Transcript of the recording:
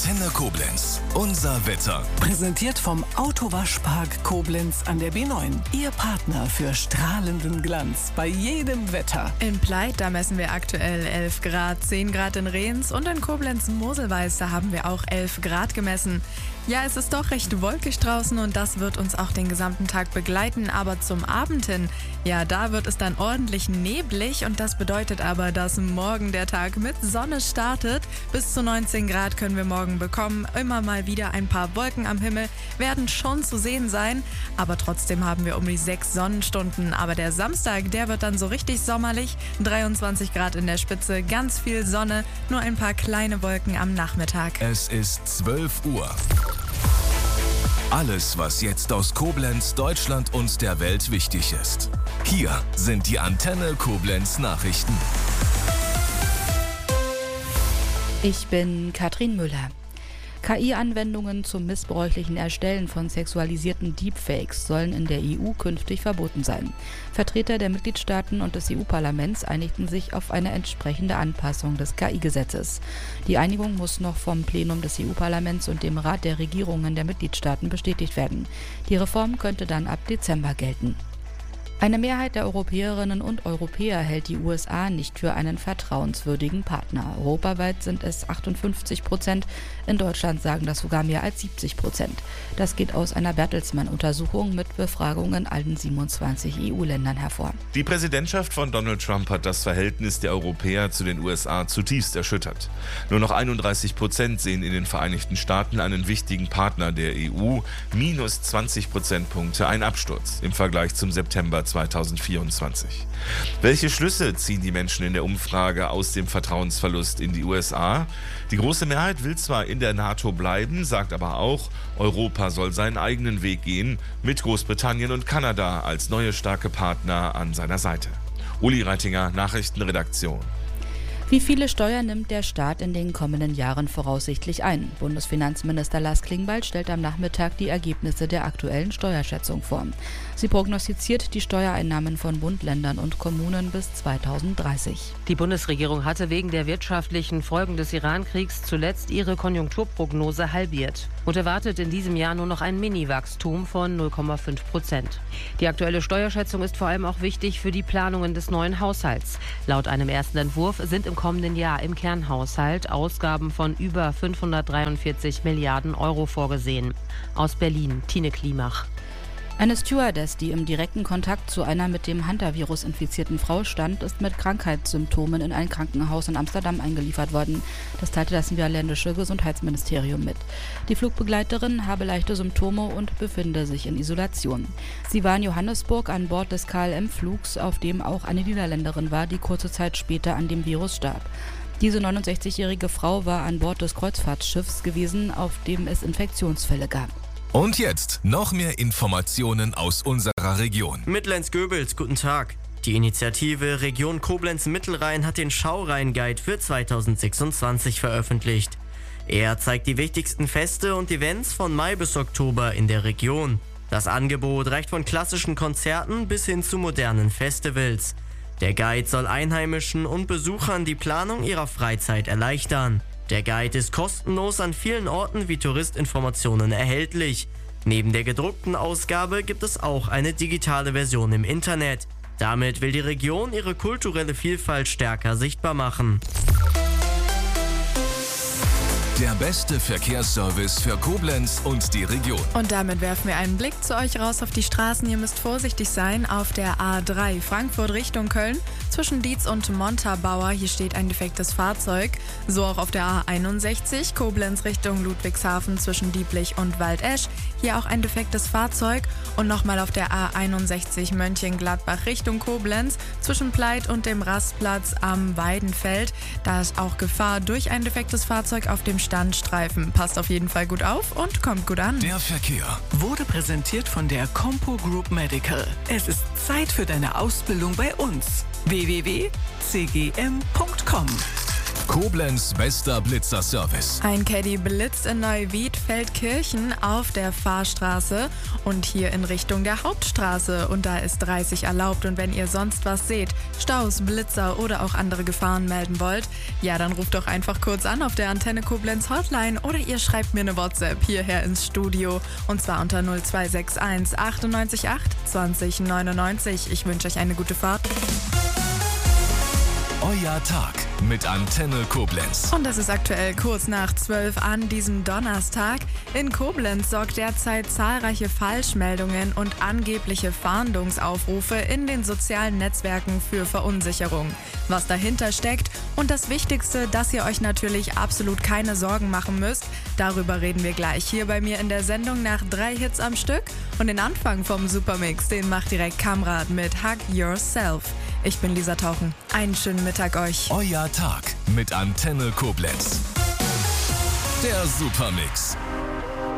Antenne Koblenz. Unser Wetter. Präsentiert vom Autowaschpark Koblenz an der B9. Ihr Partner für strahlenden Glanz bei jedem Wetter. In Pleit, da messen wir aktuell 11 Grad, 10 Grad in Rehns und in Koblenz-Moselweiß, da haben wir auch 11 Grad gemessen. Ja, es ist doch recht wolkig draußen und das wird uns auch den gesamten Tag begleiten, aber zum Abend hin, ja, da wird es dann ordentlich neblig und das bedeutet aber, dass morgen der Tag mit Sonne startet. Bis zu 19 Grad können wir morgen bekommen. Immer mal wieder ein paar Wolken am Himmel werden schon zu sehen sein, aber trotzdem haben wir um die 6 Sonnenstunden. Aber der Samstag, der wird dann so richtig sommerlich, 23 Grad in der Spitze, ganz viel Sonne, nur ein paar kleine Wolken am Nachmittag. Es ist 12 Uhr. Alles, was jetzt aus Koblenz, Deutschland und der Welt wichtig ist. Hier sind die Antenne Koblenz Nachrichten. Ich bin Katrin Müller. KI-Anwendungen zum missbräuchlichen Erstellen von sexualisierten Deepfakes sollen in der EU künftig verboten sein. Vertreter der Mitgliedstaaten und des EU-Parlaments einigten sich auf eine entsprechende Anpassung des KI-Gesetzes. Die Einigung muss noch vom Plenum des EU-Parlaments und dem Rat der Regierungen der Mitgliedstaaten bestätigt werden. Die Reform könnte dann ab Dezember gelten. Eine Mehrheit der Europäerinnen und Europäer hält die USA nicht für einen vertrauenswürdigen Partner. Europaweit sind es 58%, in Deutschland sagen das sogar mehr als 70%. Das geht aus einer Bertelsmann-Untersuchung mit Befragungen in allen 27 EU-Ländern hervor. Die Präsidentschaft von Donald Trump hat das Verhältnis der Europäer zu den USA zutiefst erschüttert. Nur noch 31% sehen in den Vereinigten Staaten einen wichtigen Partner der EU, minus 20 Prozentpunkte, ein Absturz im Vergleich zum September 2024. Welche Schlüsse ziehen die Menschen in der Umfrage aus dem Vertrauensverlust in die USA? Die große Mehrheit will zwar in der NATO bleiben, sagt aber auch, Europa soll seinen eigenen Weg gehen, mit Großbritannien und Kanada als neue starke Partner an seiner Seite. Uli Reitinger, Nachrichtenredaktion. Wie viele Steuern nimmt der Staat in den kommenden Jahren voraussichtlich ein? Bundesfinanzminister Lars Klingbeil stellt am Nachmittag die Ergebnisse der aktuellen Steuerschätzung vor. Sie prognostiziert die Steuereinnahmen von Bund, Ländern und Kommunen bis 2030. Die Bundesregierung hatte wegen der wirtschaftlichen Folgen des Iran-Kriegs zuletzt ihre Konjunkturprognose halbiert und erwartet in diesem Jahr nur noch ein Mini-Wachstum von 0,5%. Die aktuelle Steuerschätzung ist vor allem auch wichtig für die Planungen des neuen Haushalts. Laut einem ersten Entwurf sind im kommenden Jahr im Kernhaushalt Ausgaben von über 543 Milliarden Euro vorgesehen. Aus Berlin, Tine Klimach. Eine Stewardess, die im direkten Kontakt zu einer mit dem Hantavirus infizierten Frau stand, ist mit Krankheitssymptomen in ein Krankenhaus in Amsterdam eingeliefert worden. Das teilte das niederländische Gesundheitsministerium mit. Die Flugbegleiterin habe leichte Symptome und befinde sich in Isolation. Sie war in Johannesburg an Bord des KLM-Flugs, auf dem auch eine Niederländerin war, die kurze Zeit später an dem Virus starb. Diese 69-jährige Frau war an Bord des Kreuzfahrtschiffs gewesen, auf dem es Infektionsfälle gab. Und jetzt noch mehr Informationen aus unserer Region. Mittellenz-Göbels, guten Tag. Die Initiative Region Koblenz-Mittelrhein hat den Schaurhein-Guide für 2026 veröffentlicht. Er zeigt die wichtigsten Feste und Events von Mai bis Oktober in der Region. Das Angebot reicht von klassischen Konzerten bis hin zu modernen Festivals. Der Guide soll Einheimischen und Besuchern die Planung ihrer Freizeit erleichtern. Der Guide ist kostenlos an vielen Orten wie Touristinformationen erhältlich. Neben der gedruckten Ausgabe gibt es auch eine digitale Version im Internet. Damit will die Region ihre kulturelle Vielfalt stärker sichtbar machen. Der beste Verkehrsservice für Koblenz und die Region. Und damit werfen wir einen Blick zu euch raus auf die Straßen. Ihr müsst vorsichtig sein auf der A3 Frankfurt Richtung Köln. Zwischen Dietz und Montabaur, hier steht ein defektes Fahrzeug. So auch auf der A61 Koblenz Richtung Ludwigshafen zwischen Dieblich und Waldesch. Hier auch ein defektes Fahrzeug. Und nochmal auf der A61 Mönchengladbach Richtung Koblenz zwischen Pleit und dem Rastplatz am Weidenfeld. Da ist auch Gefahr durch ein defektes Fahrzeug auf dem Standstreifen. Passt auf jeden Fall gut auf und kommt gut an. Der Verkehr Wurde präsentiert von der Compo Group Medical. Es ist Zeit für deine Ausbildung bei uns. www.cgm.com Koblenz bester Blitzerservice. Ein Caddy blitzt in Neuwiedfeldkirchen auf der Fahrstraße und hier in Richtung der Hauptstraße. Und da ist 30 erlaubt. Und wenn ihr sonst was seht, Staus, Blitzer oder auch andere Gefahren melden wollt, ja, dann ruft doch einfach kurz an auf der Antenne Koblenz Hotline oder ihr schreibt mir eine WhatsApp hierher ins Studio. Und zwar unter 0261 98 8 20 99. Ich wünsche euch eine gute Fahrt. Euer Tag mit Antenne Koblenz. Und es ist aktuell kurz nach 12 an diesem Donnerstag. In Koblenz sorgt derzeit zahlreiche Falschmeldungen und angebliche Fahndungsaufrufe in den sozialen Netzwerken für Verunsicherung. Was dahinter steckt und das Wichtigste, dass ihr euch natürlich absolut keine Sorgen machen müsst, darüber reden wir gleich hier bei mir in der Sendung nach 3 Hits am Stück. Und den Anfang vom Supermix, den macht direkt Kamrat mit Hug Yourself. Ich bin Lisa Tauchen. Einen schönen Mittag euch. Euer Tag mit Antenne Koblenz. Der Supermix.